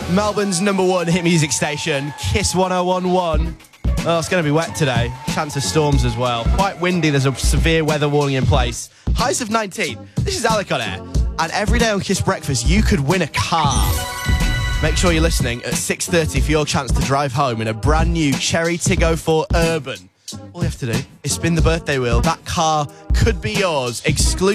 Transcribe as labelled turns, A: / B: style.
A: Melbourne's #1 hit music station, Kiss 101.1. Oh, it's going to be wet today. Chance of storms as well. Quite windy. There's a severe weather warning in place. Highs of 19. This is Alec on air. And every day on Kiss Breakfast, you could win a car. Make sure you're listening at 6:30 for your chance to drive home in a brand new Cherry Tiggo 4 Urban. All you have to do is spin the birthday wheel. That car could be yours. Exclusive.